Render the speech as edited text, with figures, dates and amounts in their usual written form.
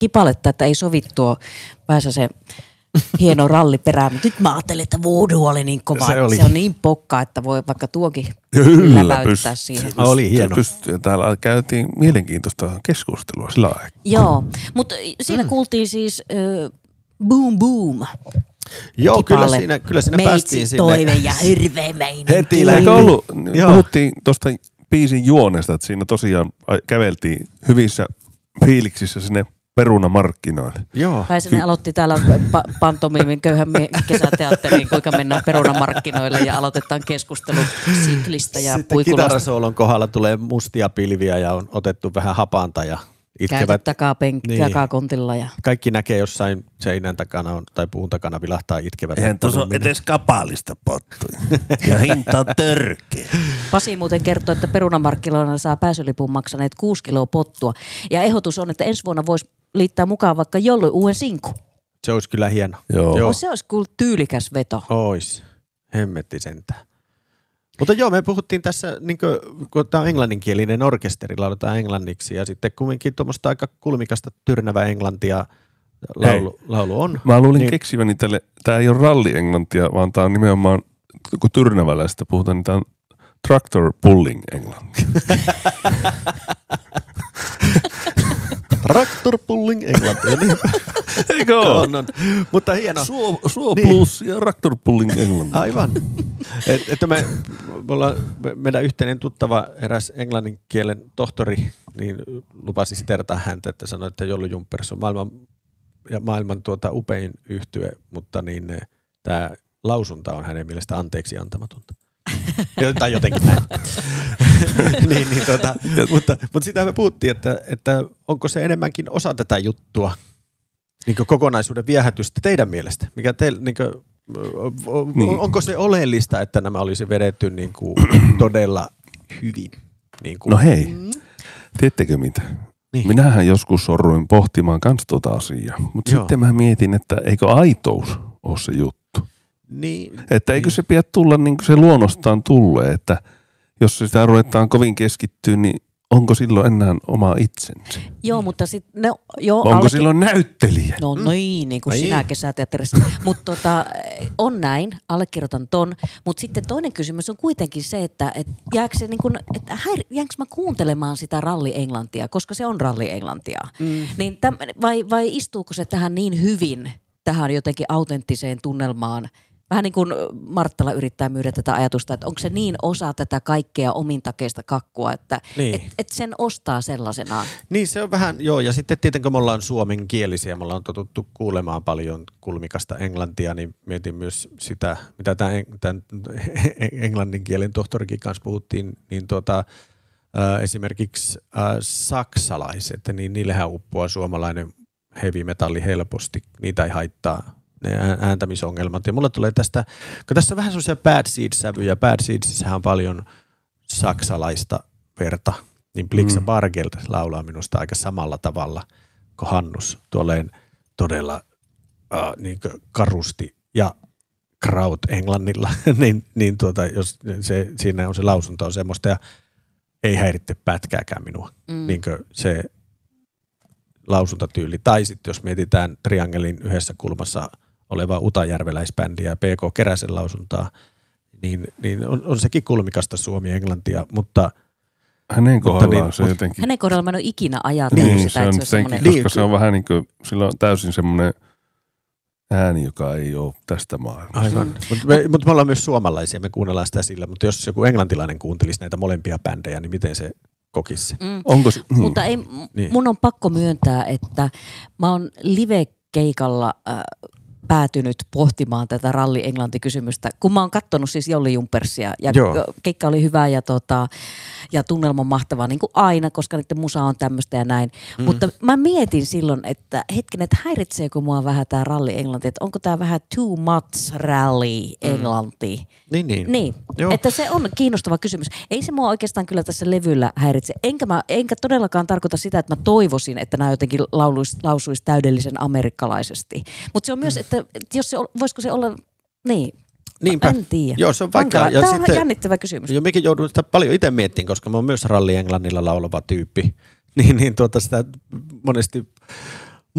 kipaletta, että ei sovi tuo päässä se hieno ralli perään. Mutta nyt mä ajattelin, että voodoo oli niin kova, se on niin pokka, että voi vaikka tuokin läpäyttää siihen. Oli hieno. Täällä käytiin mielenkiintoista keskustelua sillä aikaa. Joo, mutta siinä kuultiin siis boom boom. Joo, kyllä siinä päästiin sinne. Toive ja hirveä meininki. Heti puhuttiin tuosta biisin juonesta, että siinä tosiaan käveltiin hyvissä fiiliksissä sinne perunamarkkinoille. Joo. Väisänen aloitti täällä pantomiimin köyhän kesäteatteriin, kuinka mennään perunamarkkinoille ja aloitetaan keskustelu siklistä ja sitten puikulasta. kitarasoolon kohdalla tulee mustia pilviä ja on otettu vähän hapanta ja itkevät. Takakontilla. Ja kaikki näkee jossain seinän takana tai puun takana vilahtaa itkevät. Eihän tuossa ole edes kapaalista pottuja. Ja hinta on törkeä. Pasi muuten kertoo, että perunamarkkinoilla saa pääsylipun maksaneet 6 kiloa pottua. Ja ehdotus on, että ensi vuonna voisi liittää mukaan vaikka jollain uuden sinku. Se olisi kyllä hieno. Joo. Se olisi kyllä tyylikäs veto. Ois. Hemmetti sentään. Mutta joo, me puhuttiin tässä, niin kun tämä on englanninkielinen orkesteri, lauletaan englanniksi ja sitten kumminkin tuommoista aika kulmikasta tyrnävää englantia laulu on. Mä luulin keksiväni tälle, tämä ei ole ralli-englantia, vaan tämä on nimenomaan, kun tyrnäväläistä puhutaan, niin tämä on tractor pulling englantia. Tractor pulling englantia, niin. Eikö ole? On. Mutta hieno. Suo plus ja tractor pulling englantia. Aivan. Että meidän yhteinen tuttava eräs englannin kielen tohtori niin lupasi sitertaa häntä, että sanoi, että Jollu Jumpers on maailman upein yhtye, mutta niin tämä lausunta on hänen mielestä anteeksi antamatonta. Tai jotenkin näin. Mutta sitä me puhuttiin, että onko se enemmänkin osa tätä juttua, niin kokonaisuuden viehätystä teidän mielestä? Mikä onko se oleellista, että nämä olisi vedetty niin kuin todella hyvin? Niin kuin? No hei, tiedättekö mitä? Niin. Minähän joskus sorruin pohtimaan kans tuota asiaa, mutta sitten mä mietin, että eikö aitous ole se juttu? Niin, että eikö se pidä tulla niin kuin se luonnostaan tulee, että jos sitä ruvetaan kovin keskittyä, niin onko silloin enää oma itsensä? Joo, mutta sitten onko silloin näyttelijä? No niin kuin sinä kesäteatterissa. Mutta on näin, allekirjoitan ton. Mutta sitten toinen kysymys on kuitenkin se, että jääkö se niin kuin, että jäänkö mä kuuntelemaan sitä ralli-englantia, koska se on ralli-englantia. Niin vai istuuko se tähän niin hyvin, tähän jotenkin autenttiseen tunnelmaan? Vähän niin kuin Marttala yrittää myydä tätä ajatusta, että onko se niin osa tätä kaikkea omintakeista kakkua, että et sen ostaa sellaisenaan. Niin se on vähän, joo, ja sitten tietenkin kun me ollaan suomenkielisiä, me ollaan totuttu kuulemaan paljon kulmikasta englantia, niin mietin myös sitä, mitä tämän englannin kielen tohtorikin kanssa puhuttiin, niin esimerkiksi saksalaiset, niin niillehän uppoaa suomalainen heavy metalli helposti, niitä ei haittaa ne ääntämisongelmat. Ja mulle tulee tästä, kun tässä on vähän sellaisia Bad Seeds-sävyjä, Bad Seedsissähän on paljon saksalaista verta, niin Blixa Bargeld laulaa minusta aika samalla tavalla kuin Hannus tuolleen todella niin karusti ja kraut englannilla, niin jos siinä on se lausunto on semmoista ja ei häiritte pätkääkään minua, niin kuin se lausuntatyyli. Tai sitten jos mietitään Triangelin yhdessä kulmassa olevaa utajärveläisbändiä ja P.K. Keräsen lausuntaa, niin on sekin kulmikasta suomi-englantia, mutta hänen kohdallaan se jotenkin. Hänen kohdallaan mä en ole ikinä ajatellut sitä, se on että se on semmoinen. Koska se on vähän niin kuin, sillä on täysin semmoinen ääni, joka ei ole tästä maailmasta. Aivan. Mutta me ollaan myös suomalaisia, me kuunnellaan sitä sillä, mutta jos joku englantilainen kuuntelisi näitä molempia bändejä, niin miten se kokisi? Onko se? Mutta mun on pakko myöntää, että mä oon live-keikalla päätynyt pohtimaan tätä ralli-englanti-kysymystä, kun mä oon kattonut siis Jolli Jumpersia ja keikka oli hyvä ja tunnelma mahtavaa niin kuin aina, koska niiden musa on tämmöistä ja näin. Mutta mä mietin silloin, että hetken, että häiritseekö mua vähän tää ralli-englanti, että onko tää vähän too much rally-englanti. Niin. Että se on kiinnostava kysymys. Ei se mua oikeastaan kyllä tässä levyllä häiritse. Enkä todellakaan tarkoita sitä, että mä toivoisin, että nämä jotenkin lausuisi täydellisen amerikkalaisesti. Mutta se on myös, että jos se, voisiko se olla, niin. Niinpä. En tiedä. Joo, se on vaikea. Tämä on sitten jännittävä kysymys. Joo, mekin joudun sitä paljon itse miettimään, koska mä oon myös ralli-englannilla laulava tyyppi. Niin sitä monesti